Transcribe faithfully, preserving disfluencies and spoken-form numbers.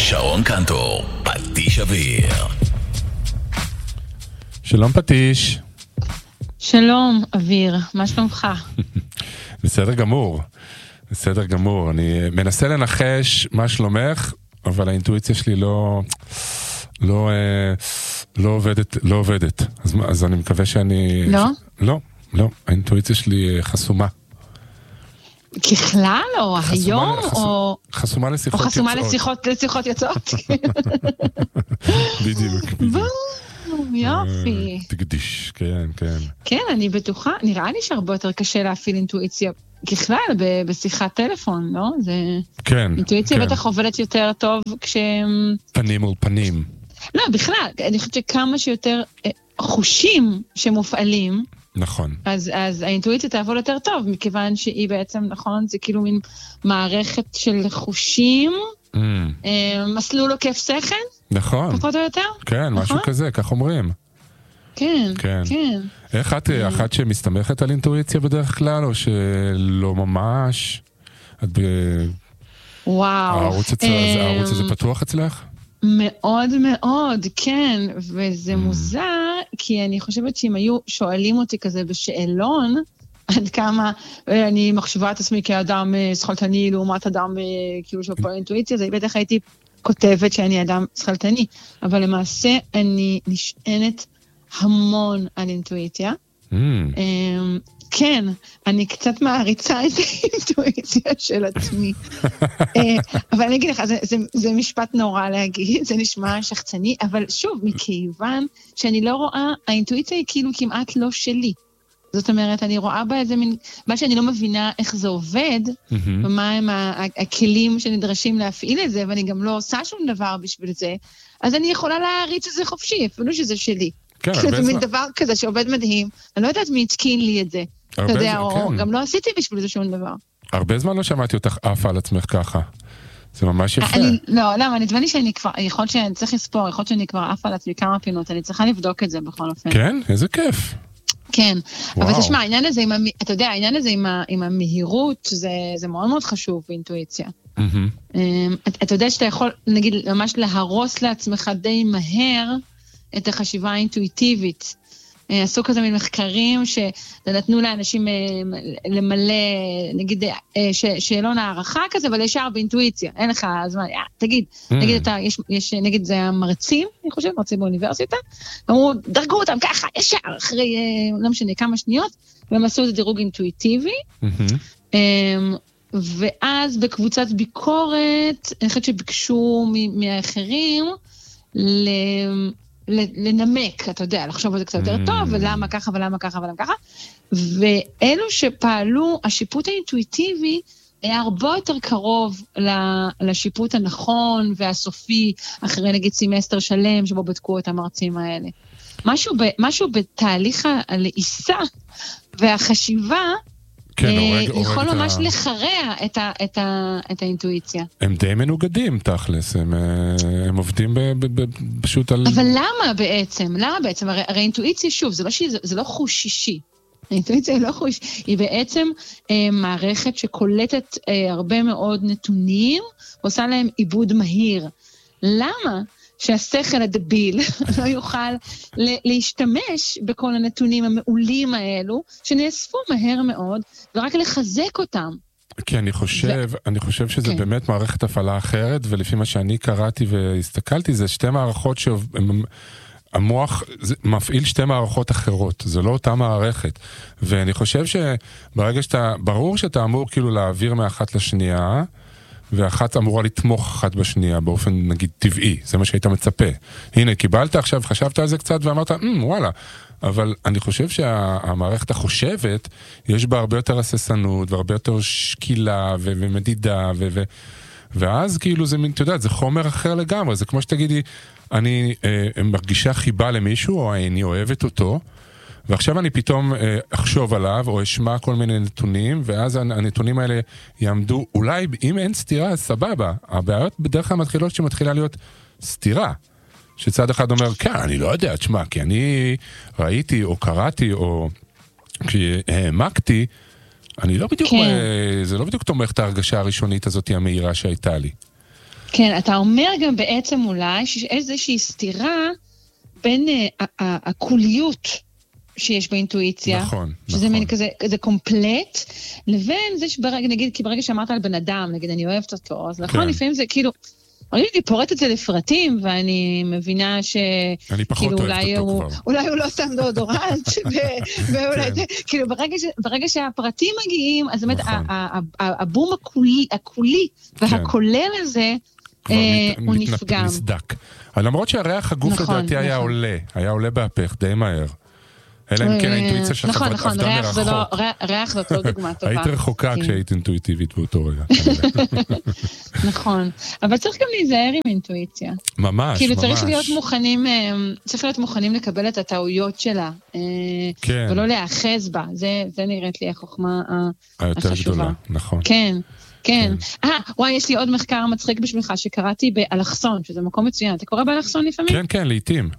שרון קנטור, פטיש אוויר. שלום פטיש. שלום אוויר, מה שלומך? בסדר גמור, בסדר גמור. אני מנסה לנחש מה שלומך, אבל האינטואיציה שלי לא, לא, לא עובדת, לא עובדת. אז, אז אני מקווה שאני... לא? לא, לא. האינטואיציה שלי חסומה. ככלל או היום או... חסומה לשיחות יוצאות. או חסומה יוצאות. לשיחות יוצאות. בדיוק, בדיוק. יופי. תקדיש, כן, כן. כן, אני בטוחה, נראה לי שהרבה יותר קשה להפעיל אינטואיציה ככלל בשיחת טלפון, לא? זה... כן. אינטואיציה בטח עובדת יותר טוב כש... פנים מול פנים. לא, בכלל, אני חושבת שכמה שיותר חושים שמופעלים, נכון. אז, אז האינטואיציה תעבוד יותר טוב, מכיוון שהיא בעצם, נכון, זה כאילו מין מערכת של חושים, mm. מסלול עוקף שכל. נכון. פחות או יותר? כן, נכון? משהו כזה, כך אומרים. כן, כן. כן. איך את, אחת שמסתמכת על אינטואיציה בדרך כלל, או שלא ממש? את ב... וואו. הערוץ, הצ... הערוץ הזה פתוח אצלך? מאוד מאוד, כן, וזה מוזר, כי אני חושבת שאם היו שואלים אותי כזה בשאלון, עד כמה אני מחשבה את עצמי כאדם שכלתני, לעומת אדם כאילו שפועל אינטואיציה, זה בטח הייתי כותבת שאני אדם שכלתני, אבל למעשה אני נשענת המון על אינטואיציה. כן, אני קצת מעריצה את האינטואיציה של עצמי. אבל אני אגיד לך, זה, זה, זה משפט נורא להגיד, זה נשמע שחצני, אבל שוב, מכיוון שאני לא רואה, האינטואיציה היא כאילו כמעט לא שלי. זאת אומרת, אני רואה בה איזה מין, מה שאני לא מבינה איך זה עובד, ומה הם הכלים שנדרשים להפעיל את זה, ואני גם לא עושה שום דבר בשביל זה, אז אני יכולה להריץ את זה חופשי, אפילו שזה שלי. כן, זה מין דבר כזה שעובד מדהים, אני לא יודעת מי התקין לי את זה. אתה יודע, או גם לא עשיתי בשביל זה שום דבר. הרבה זמן לא שמעתי אותך אפה על עצמך ככה. זה ממש יפה. לא, למה, אני דבני שאני כבר, יכול להיות שאני צריך לספור, יכול להיות שאני כבר אפה על עצמי כמה פינות, אני צריכה לבדוק את זה בכל אופן. כן? איזה כיף. כן, אבל תשמע, העניין הזה, אתה יודע, העניין הזה עם המהירות, זה מאוד מאוד חשוב באינטואיציה. אתה יודע שאתה יכול, נגיד, ממש להרוס לעצמך די מהר את החשיבה האינטואיטיבית. עשו כזה מן מחקרים שנתנו לאנשים למלא, נגיד, שאלון הערכה כזה, אבל ישר באינטואיציה. אין לך זמן, תגיד, נגיד אתה, יש, נגיד זה המרצים, אני חושב, מרצים באוניברסיטה, אמרו, דרגו אותם ככה, ישר, אחרי, לא משנה, כמה שניות, והם עשו את דירוג אינטואיטיבי, ואז בקבוצת ביקורת, אני חושבת שביקשו מהאחרים, ל... לנמק, אתה יודע, לחשוב על זה קצת יותר טוב, ולמה ככה, ולמה ככה, ולמה ככה. ואלו שפעלו, השיפוט האינטואיטיבי היה הרבה יותר קרוב לשיפוט הנכון והסופי, אחרי נגיד סמסטר שלם, שבו בדקו את המרצים האלה. משהו, ב, משהו בתהליך הלעיסה והחשיבה, כן, הורג, יכול הורג ממש ה... לחרע את, ה, את, ה, את האינטואיציה. הם די מנוגדים, תכלס, הם, הם עובדים ב, ב, ב, פשוט על... אבל למה בעצם? למה בעצם? הרי, הרי אינטואיציה, שוב, זה לא, זה, זה לא חוש אישי. האינטואיציה היא לא חוש, היא בעצם אה, מערכת שקולטת אה, הרבה מאוד נתונים, ועושה להם עיבוד מהיר. למה? שהשכל הדביל לא יוכל להשתמש בכל הנתונים המעולים האלו, שנאספו מהר מאוד, ורק לחזק אותם. כי אני חושב, אני חושב שזה באמת מערכת הפעלה אחרת, ולפי מה שאני קראתי והסתכלתי, זה שתי מערכות שהמוח מפעיל שתי מערכות אחרות, זה לא אותה מערכת. ואני חושב שברגע שאתה, ברור שאתה אמור כאילו להעביר מאחת לשנייה, ואחת אמורה לתמוך אחת בשנייה באופן נגיד טבעי, זה מה שהיית מצפה. הנה, קיבלת עכשיו, חשבת על זה קצת ואמרת, אמ, וואלה. אבל אני חושב שהמערכת החושבת, יש בה הרבה יותר הססנות, והרבה יותר שקילה ו- ומדידה, ו- ו- ואז כאילו זה, אתה יודע, זה חומר אחר לגמרי, זה כמו שתגידי, אני אה, מרגישה חיבה למישהו, או אני אוהבת אותו, ועכשיו אני פתאום אה, אחשוב עליו, או אשמע כל מיני נתונים, ואז הנתונים האלה יעמדו, אולי אם אין סתירה, אז סבבה. הבעיות בדרך כלל מתחילות שמתחילה להיות סתירה. שצד אחד אומר, כן, אני לא יודע, תשמע, כי אני ראיתי, או קראתי, או כשהעמקתי, אני לא בדיוק, כן. זה לא בדיוק תומך את ההרגשה הראשונית הזאת המהירה שהייתה לי. כן, אתה אומר גם בעצם אולי שיש איזושהי סתירה בין uh, הקוליות שיש באינטואיציה, נכון, שזה נכון. מין כזה, כזה קומפלט, לבין זה שברגע, נגיד, כי ברגע שאמרת על בן אדם, נגיד, אני אוהבת אותו, אז נכון, כן. לפעמים זה כאילו, אני פורט את זה לפרטים, ואני מבינה ש... אני פחות כאילו, אוהבת אולי אותו הוא, כבר. אולי הוא לא שם דאודורנט, ו- ואולי, כן. כאילו, ברגע, ש, ברגע שהפרטים מגיעים, אז באמת, נכון. ה- ה- ה- הבום הקולי, הקולי והכולל הזה, כבר אה, מת- הוא מתנפ- נפגם. נסדק. אבל למרות שהריח הגוף נכון, לדעתי היה נכון. עולה, היה עולה בהפך די מהר. אלא אם כן האינטואיציה שלך נכון, עבדה נכון, מרחוק. ריח זה לא, ריח- ריח זאת לא דוגמה טובה. היית רחוקה כן. כשהיית אינטואיטיבית באותו רגע. נכון, אבל צריך גם להיזהר עם אינטואיציה. ממש, כאילו ממש. צריך להיות מוכנים, אה, צריך להיות מוכנים לקבל את הטעויות שלה, אה, כן. ולא להאחז בה, זה, זה נראית לי החוכמה ה- היותר החשובה. גדולה, נכון. כן, כן. אה, וואי, יש לי עוד מחקר מצחיק בשבילך שקראתי באלכסון, שזה מקום מצוין. אתה קורא באלכסון לפעמים? כן, כן, לעתים.